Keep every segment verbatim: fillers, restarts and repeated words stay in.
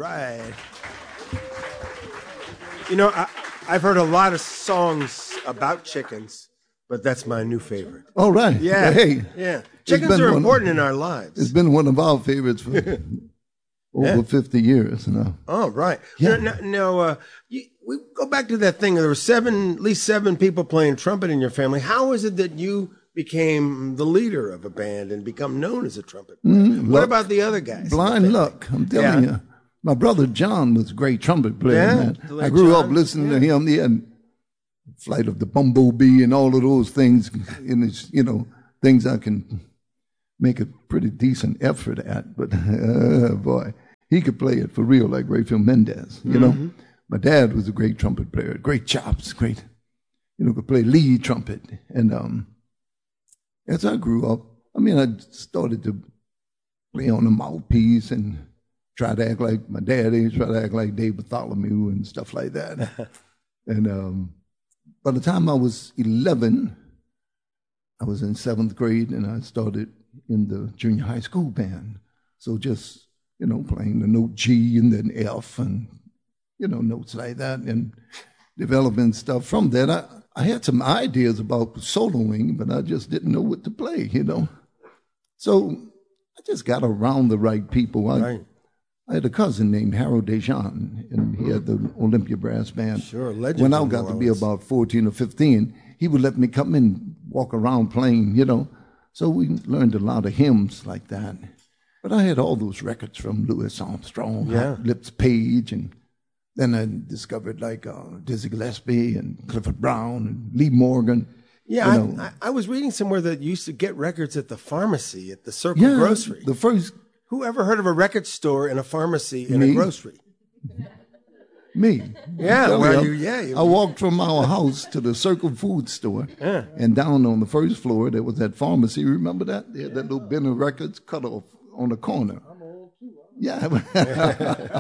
right. You know, I, I've heard a lot of songs about chickens, but that's my new favorite. All right. Yeah. Hey. Yeah. Chickens are important of, in our lives. It's been one of our favorites for over yeah. fifty years now. Oh, right. Yeah. Now, now uh, you, we go back to that thing. There were seven, at least seven people playing trumpet in your family. How is it that you became the leader of a band and become known as a trumpet player? Mm, what luck. about the other guys? Blind luck, I'm telling yeah. you. My brother John was a great trumpet player, yeah, man. I grew John. up listening yeah. to him. He had Flight of the Bumblebee and all of those things in his, you know, things I can make a pretty decent effort at. But, uh, boy, he could play it for real like Rafael Mendez, you mm-hmm. know. My dad was a great trumpet player, great chops, great, you know, could play lead trumpet. And um, as I grew up, I mean, I started to play on the mouthpiece and try to act like my daddy, try to act like Dave Bartholomew and stuff like that. And um, by the time I was eleven, I was in seventh grade and I started in the junior high school band. So just, you know, playing the note G and then F and, you know, notes like that and developing stuff from that. I, I had some ideas about soloing, but I just didn't know what to play, you know. So I just got around the right people. I, right. I had a cousin named Harold Dejean, and he had the Olympia Brass Band. Sure, legend. When I got to be about fourteen or fifteen, he would let me come and walk around playing, you know. So we learned a lot of hymns like that. But I had all those records from Louis Armstrong, yeah. Hot Lips Page, and then I discovered like uh, Dizzy Gillespie and Clifford Brown and Lee Morgan. Yeah, you know. I, I was reading somewhere that you used to get records at the pharmacy, at the Circle yeah, Grocery. The first... Who ever heard of a record store and a pharmacy and Me? a grocery? Me. Yeah, well, you, yeah. You, I walked from our house to the Circle Food store, yeah. and down on the first floor there was that pharmacy. Remember that? They had that little bin of records cut off on the corner. I'm old too. Yeah.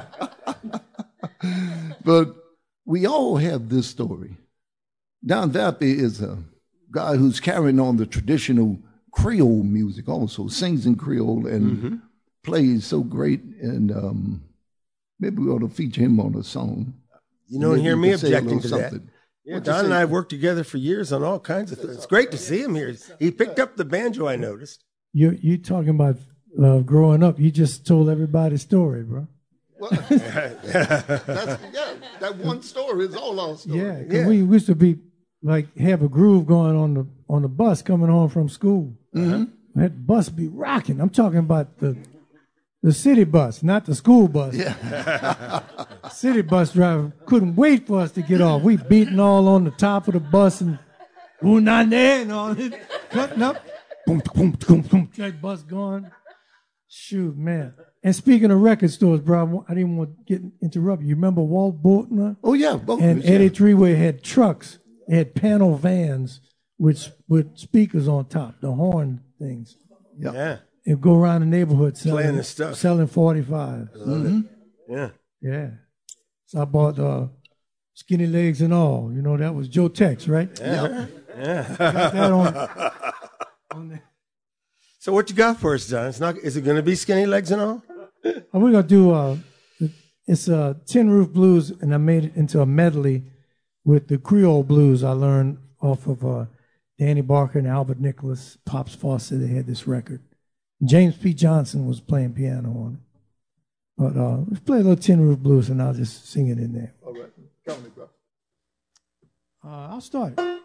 But we all have this story. Don Vappe is a guy who's carrying on the traditional Creole music also, sings in Creole and mm-hmm. plays so great, and um, maybe we ought to feature him on a song. You don't hear me objecting to something. that. Yeah, Don and I have worked together for years on all kinds of things. It's great to see him here. He picked up the banjo, I noticed. You you talking about uh, growing up? You just told everybody's story, bro. Well, that's, yeah, that one story is all our story. Yeah, yeah. We used to be like have a groove going on the on the bus coming home from school. Mm-hmm. That bus be rocking. I'm talking about the the city bus, not the school bus. Yeah. City bus driver couldn't wait for us to get off. We beating all on the top of the bus and ooh, not there and all this, cutting up. Boom, boom, boom, boom. That bus going. Shoot, man. And speaking of record stores, bro, I didn't want to get interrupted. You remember Walt Bortner? Oh, yeah. Both and yeah. Eddie Treeway had trucks. They had panel vans with, with speakers on top, the horn things. Yep. Yeah. And go around the neighborhood selling, playing the stuff. Selling forty-fives. Mm-hmm. Yeah. Yeah. So I bought uh, Skinny Legs and All. You know, that was Joe Tex, right? Yeah. Yeah. Got that on, on there. So what you got for us, John? It's not. Is it going to be Skinny Legs and All? We're going to do, uh, it's a uh, Tin Roof Blues, and I made it into a medley with the Creole blues I learned off of uh, Danny Barker and Albert Nicholas, Pops Fawcett. They had this record. James P. Johnson was playing piano on it. But uh, let's play a little Tin Roof Blues, and I'll just sing it in there. All right. Count me, bro. Uh, I'll start it.